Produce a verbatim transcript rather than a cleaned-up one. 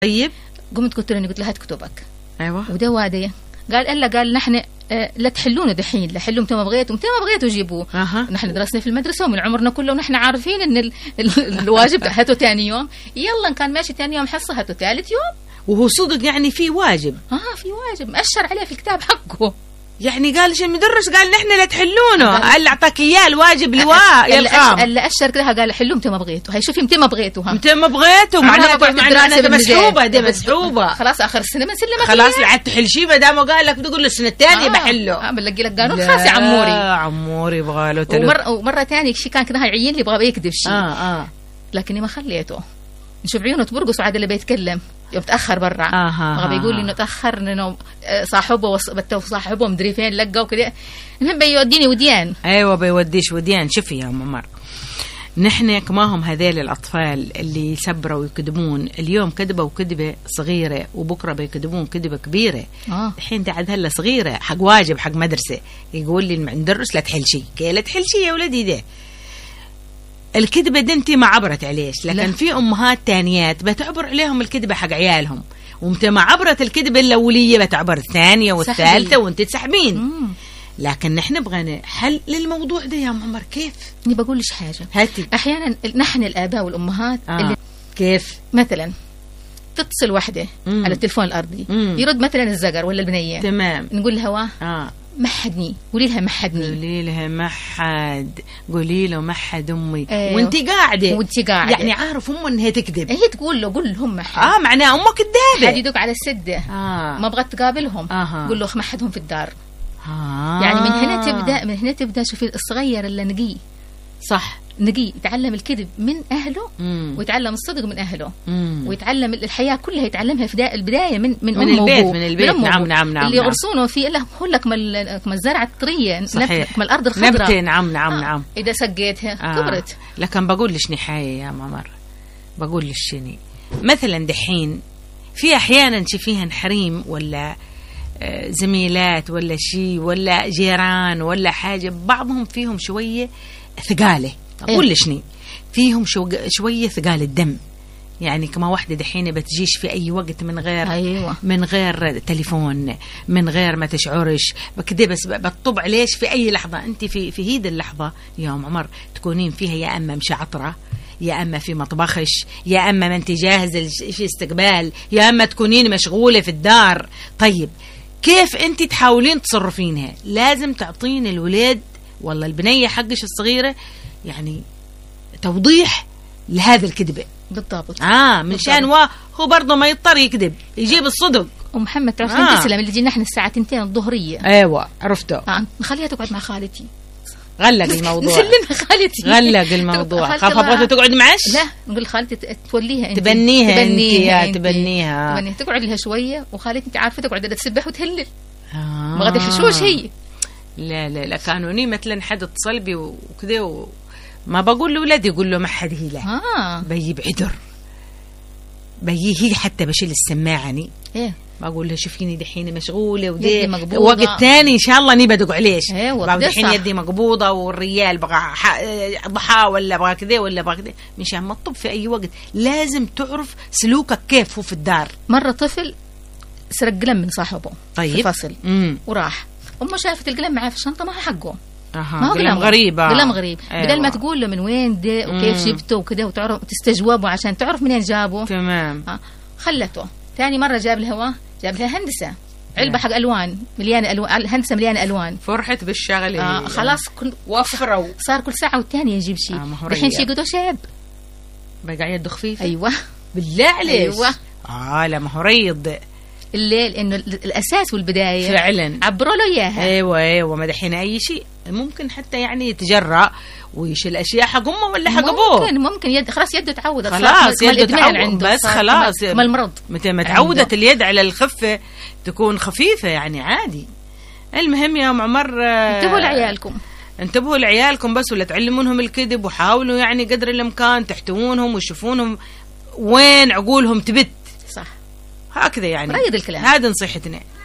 طيب قمت قلت له قلت له هات كتبك. ايوه وده وادي قال الا قال نحن آه لا تحلونه دحين، لا حلوا متى ما بغيتوا متى ما بغيتوا جيبوه. أه. نحن درسنا في المدرسه ومن عمرنا كله ونحن عارفين ان ال ال الواجب هاتوا ثاني يوم، يلا ان كان ماشي ثاني يوم حصه هاتوا ثالث يوم. وهو صدق يعني في واجب؟ اه في واجب مأشر عليه في الكتاب حقه. يعني قال شو المدرس قال نحن لا تحلونه، قال اعطاك اياه الواجب لواء يا القام. اللي اشر كده قال حلوا متى ما بغيتوا، هي شوفي متى ما بغيتوا ها متى ما بغيتوا معناته معناته مسحوبه دي مسحوبه خلاص اخر السنه من سلمك خلاص لا عاد تحل شيء ما دام قال لك بتقول له السنه الثانيه آه. بحله. اه بنلقي لك قانون خاص يا عموري. عموري يبغى له تلو. ومره ومره ثانيه شيء كان كده يعين لي يبغى يكذب شيء اه اه لكني ما خليته، نشوف عيونه تبرقص وعاد اللي بيتكلم يوم تاخر برا. آه بغى بيقول لي انه تاخر انه صاحبه وص... صاحبه مدري فين لقى وكذا، المهم بيوديني وديان. ايوه بيوديش وديان. شوفي يا ام عمر، نحن كماهم هذيل الاطفال اللي يسبروا ويكذبون، اليوم كذبه وكذبه صغيره وبكره بيكذبون كذبه كبيره. اه الحين ده عاد هلا صغيره حق واجب حق مدرسه، يقول لي المدرس لا تحل شيء، كي لا تحل شيء يا ولدي. ده الكذبة دي انت ما عبرت عليش، لكن لا. في امهات تانيات بتعبر عليهم الكذبة حق عيالهم، ومتى ما عبرت الكذبة الاولية بتعبر الثانية والثالثة وانت تسحبين. مم. لكن نحن بغينا حل للموضوع ده يا ام عمر. كيف؟ اني بقول لك حاجة، هاتي. احيانا نحن الاباء والامهات آه. اللي كيف مثلا تتصل وحدة مم. على التلفون الارضي، مم. يرد مثلا الزقر ولا البنية، تمام، نقول لها واه اه محدني، قولي لها محدني، قولي لها محد، قولي له محد امي. أيوه. وانت قاعده وانت قاعده يعني عارف امه انها تكذب، هي تقول له قول لهم محد. اه معناه امه كذابه. حد يدق على السده آه. ما بغت تقابلهم، آه. قول له محدهم في الدار. آه. يعني من هنا تبدا من هنا تبدا شوفي الصغير اللي نقي صح، نقي يتعلم الكذب من اهله. مم. ويتعلم الصدق من اهله. مم. ويتعلم الحياه كلها يتعلمها في البدايه من من, من البيت من البيت. نعم نعم نعم اللي يغرسونه فيه له هو لك ما الزرعه الطريه، صحيح، ما الارض الخضراء نبتة. نعم نعم آه. نعم اذا سقيتها آه. كبرت. لكن بقول لش نحايه يا ماما، بقول لش شني مثلا دحين في احيانا تشوفيها حريم ولا زميلات ولا شيء ولا جيران ولا حاجه، بعضهم فيهم شويه ثقاله، اقول لك شني فيهم شو شويه ثقال الدم، يعني كما واحده دحين بتجيش في اي وقت من غير أيوة. من غير تليفون، من غير ما تشعرش بكده، بس بتطبع ليش في اي لحظه انت في في هيد اللحظه يا ام عمر تكونين فيها يا اما مشعطره، يا اما في مطبخش، يا اما ما انت جاهزه في استقبال، يا اما تكونين مشغوله في الدار. طيب كيف انت تحاولين تصرفينها؟ لازم تعطين الولاد والله البنيه حقش الصغيره يعني توضيح لهذا الكذبه بالضبط. اه من شان هو برضه ما يضطر يكذب، يجيب الصدق. ومحمد تعرفين آه. تسلم اللي جينا احنا الساعه اثنتين الظهريه. ايوه عرفته. آه. نخليها تقعد مع خالتي. غلق الموضوع. نسلمها خالتي. غلق الموضوع. خاف ابغى تقعد معش؟ لا نقول خالتي توليها انت. تبنيها تبنيها انت. تبنيها. تبنيها تقعد لها شويه، وخالتي انت عارفه تقعد تسبح وتهلل. آه. ما غادي حشوش هي. لا لا لا كانوني مثلا حد اتصل بي وكذا و... ما بقول لاولادي يقول له ما حد هي له. اه بيجيب عذر، بيجي هي حتى بشيل السماعني. ايه بقول له شوفيني دحين مشغوله ودي وقت ثاني ان شاء الله ني بدق عليش. ايوه دحين يدي مقبوضه والريال بغى ضحى ولا بغى كذا ولا بغى كذا، مشان ما تطب في اي وقت لازم تعرف سلوكك كيف هو في الدار. مره طفل سرق قلم من صاحبه طيب. في فصل مم. وراح امه شافت القلم معاه في الشنطه ما حقه. اها قلم غريب. قلم غريب. أيوة. بدل ما تقول له من وين ده وكيف جبته وكذا وتعرف تستجوبه عشان تعرف منين جابه. تمام. آه. خلته ثاني مره جاب لها جاب لها هندسه علبه حق الوان مليانه الوان، هندسه مليانه الوان. فرحت بالشغل. آه خلاص كل وفروا صار كل ساعه والثانيه يجيب شيء. آه الحين شيء قدو شاب بقى يده خفيف. ايوه بالله عليك. ايوه اه لا ما هو ريض الليل انه الاساس والبدايه فعلا عبروا له اياها. ايوه ايوه ما دحين اي شيء ممكن حتى يعني يتجرأ ويشيل اشياء حق امه ولا حق ابوه. ممكن ممكن يد خلاص يده تعودت خلاص يده تعودت بس خلاص ما المرض متى ما تعودت اليد على الخفه تكون خفيفه يعني عادي. المهم يا ام عمر انتبهوا لعيالكم، انتبهوا لعيالكم بس ولا تعلمونهم الكذب، وحاولوا يعني قدر الامكان تحتوونهم ويشوفونهم وين عقولهم تبت. صح هكذا يعني ريض الكلام. هذا نصيحتنا.